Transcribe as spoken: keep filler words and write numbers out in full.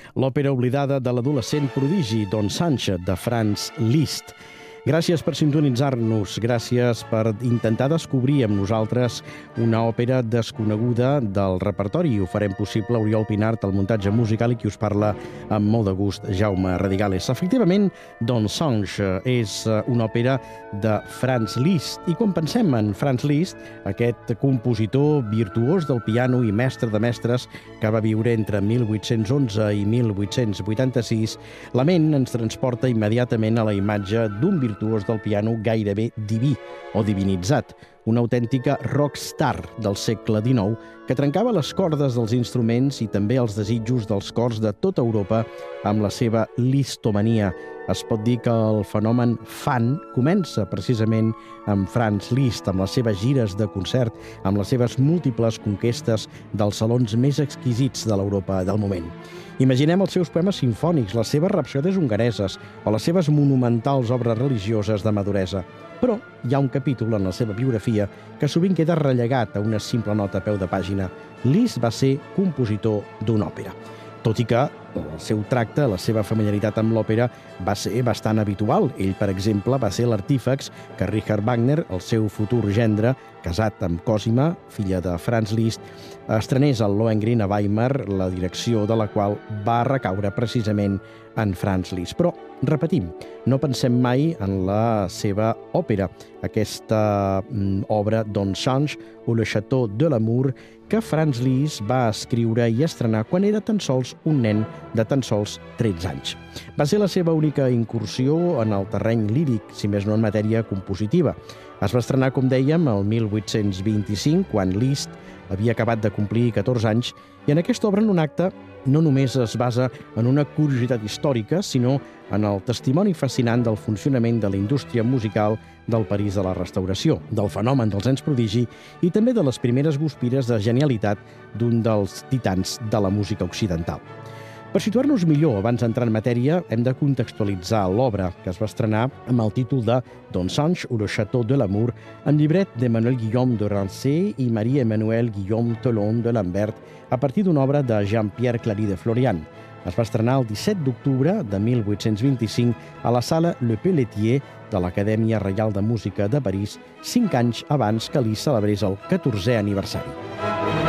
l'òpera oblidada de l'adolescent prodigi Don Sancho, de Franz Liszt. Gràcies per sintonitzar-nos, gràcies per intentar descobrir amb nosaltres una òpera desconeguda del repertori. Ho farem possible Oriol Pinart, el muntatge musical, i qui us parla amb molt de gust, Jaume Radigales. Efectivament, Don Sancho és una òpera de Franz Liszt. I quan pensem en Franz Liszt, aquest compositor virtuós del piano i mestre de mestres que va viure entre mil vuit-cents onze i mil vuit-cents vuitanta-sis, la ment ens transporta immediatament a la imatge d'un virtuós del piano gairebé diví o divinitzat, una autèntica rockstar del segle dinou que trencava les cordes dels instruments i també els desitjos dels cors de tota Europa amb la seva listomania. Es pot dir que el fenomen fan comença precisament amb Franz Liszt, amb les seves gires de concert, amb les seves múltiples conquestes dels salons més exquisits de l'Europa del moment. Imaginem els seus poemes simfònics, les seves rapsodes hongareses o les seves monumentals obres religioses de maduresa. Però hi ha un capítol en la seva biografia que sovint queda relegat a una simple nota a peu de pàgina. Liszt va ser compositor d'una òpera. Tot i que el seu tracte, la seva familiaritat amb l'òpera, va ser bastant habitual. Ell, per exemple, va ser l'artífex que Richard Wagner, el seu futur gendre, casat amb Cosima, filla de Franz Liszt, estrenés al Lohengrin a Weimar, la direcció de la qual va recaure precisament en Franz Liszt. Però, repetim, no pensem mai en la seva òpera, aquesta mm, obra Don Sancho o Le Château de l'Amour, que Franz Liszt va escriure i estrenar quan era tan sols un nen de tan sols tretze anys. Va ser la seva única incursió en el terreny líric, si més no en matèria compositiva. Es va estrenar, com dèiem, el mil vuit-cents vint-i-cinc, quan Liszt havia acabat de complir catorze anys, i en aquesta obra, en un acte, no només es basa en una curiositat històrica, sinó en el testimoni fascinant del funcionament de la indústria musical del París de la Restauració, del fenomen dels nens prodigi i també de les primeres guspires de genialitat d'un dels titans de la música occidental. Per situar-nos millor, abans d'entrar en matèria, hem de contextualitzar l'obra, que es va estrenar amb el títol de Don Sancho ou Le Château de l'Amour, en llibret d'Emmanuel Guillaume de Rancé i Marie-Emmanuelle Guillaume Tolon de Lambert, a partir d'una obra de Jean-Pierre Clary de Florian. Es va estrenar el disset d'octubre de mil vuit-cents vint-i-cinc a la sala Le Pelletier de l'Acadèmia Reial de Música de París, cinc anys abans que Liszt celebrés el catorzè aniversari.